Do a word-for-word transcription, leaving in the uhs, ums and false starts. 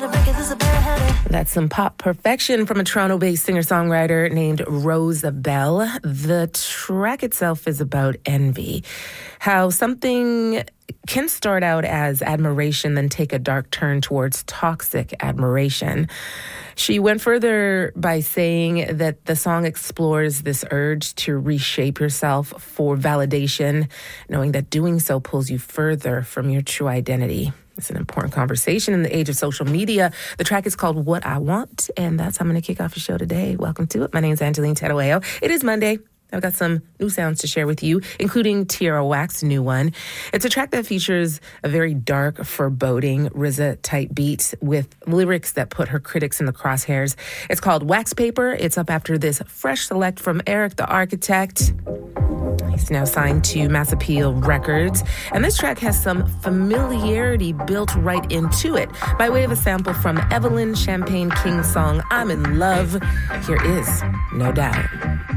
That's some pop perfection from a Toronto-based singer-songwriter named Rosabelle. The track itself is about envy. How something can start out as admiration, then take a dark turn towards toxic admiration. She went further by saying that the song explores this urge to reshape yourself for validation, knowing that doing so pulls you further from your true identity. It's an important conversation in the age of social media. The track is called What I Want, and that's how I'm going to kick off the show today. Welcome to it. My name is Angeline Terueo. It is Monday. I've got some new sounds to share with you, including Tierra Whack's new one. It's a track that features a very dark, foreboding, R Z A-type beat with lyrics that put her critics in the crosshairs. It's called Wax Paper. It's up after this fresh select from Eric the Architect. He's now signed to Mass Appeal Records. And this track has some familiarity built right into it by way of a sample from Evelyn Champagne King's song, I'm in Love. Here is No Doubt.